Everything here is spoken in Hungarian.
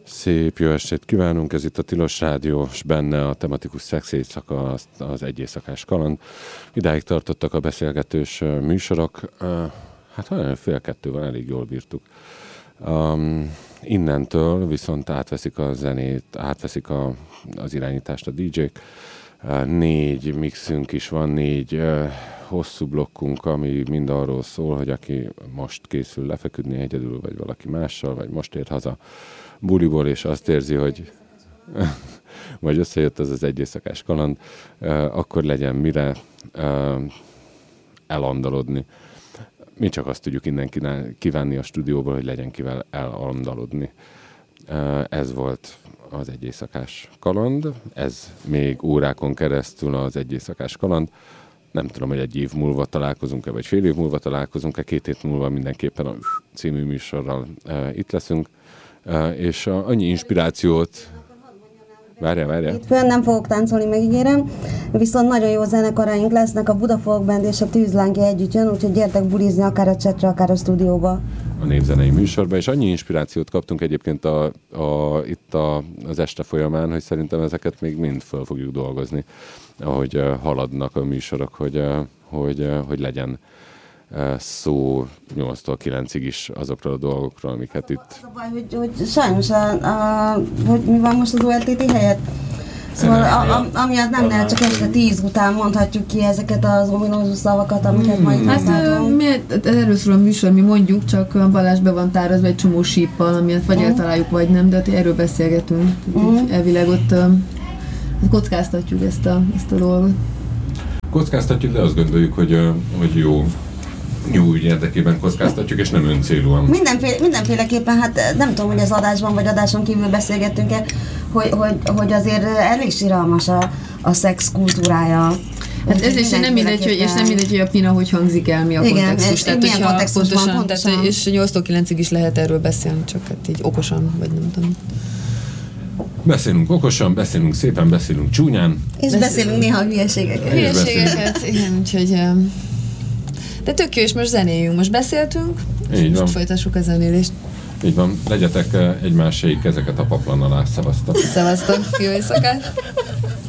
Szép jó estét kívánunk, ez itt a Tilos Rádió, és benne a tematikus szex éjszaka, az egy éjszakás kaland. Idáig tartottak a beszélgetős műsorok, hát olyan fél kettő van, elég jól bírtuk. Innentől viszont átveszik a zenét, átveszik az irányítást a DJ-k. 4 mixünk is van, 4 hosszú blokkunk, ami mind arról szól, hogy aki most készül lefeküdni egyedül, vagy valaki mással, vagy most ér haza buliból, és azt érzi, hogy vagy összejött az egy éjszakás kaland, akkor legyen mire elandalodni. Mi csak azt tudjuk innen kívánni a stúdióból, hogy legyen kivel elandalodni. Ez volt az egy éjszakás kaland, ez még órákon keresztül az egy éjszakás kaland. Nem tudom, hogy egy év múlva találkozunk-e, vagy fél év múlva találkozunk-e, 2 hét múlva mindenképpen a című műsorral itt leszünk. És annyi inspirációt... Várjál. Itt fönn nem fogok táncolni, megígérem, viszont nagyon jó zenekaraink lesznek, a Buda Folk Band és a Tűzlánki együtt jön, úgyhogy gyertek bulizni akár a csetre, akár a stúdióba. A Névzenei műsorba, és annyi inspirációt kaptunk egyébként itt az este folyamán, hogy szerintem ezeket még mind föl fogjuk dolgozni, ahogy haladnak a műsorok, hogy legyen szó 8-tól 9-ig is azokról a dolgokról, amiket itt... Az a baj, hogy sajnos, hogy mi van most az OLTT helyett? Szóval amiatt nem lehet csak este 10 után mondhatjuk ki ezeket az ominózus szavakat, amiket majd használtunk. Hát először a műsor, mi mondjuk, csak Balázs be van tárazva egy csomó síppal, amilyet vagy eltaláljuk, vagy nem, de erről beszélgetünk. Elvileg ott kockáztatjuk ezt a dolgot. Kockáztatjuk, de azt gondoljuk, hogy jó ügy érdekében kockáztatjuk, és nem öncélúan. Mindenféleképpen, hát nem tudom, hogy az adásban vagy adáson kívül beszélgettünk-e, hogy azért elég siralmas a szex kultúrája. Hát ez is nem mindegy, hogy a Pina hogy hangzik el, mi a kontextus. Tehát, milyen kontextusban, pontosan. Tehát, és 8-tól 9-ig is lehet erről beszélni, csak hát így okosan, vagy nem tudom. Beszélünk okosan, beszélünk szépen, beszélünk csúnyán. És beszélünk néha hülyeségeket. Igen, úgyhogy... De tök jó, és most zenéljünk. Most beszéltünk, és most folytassuk a zenélést. Így van, legyetek egymáséig kezeket a paplan alá. Szevasztok! Szevasztok, jó éjszakát!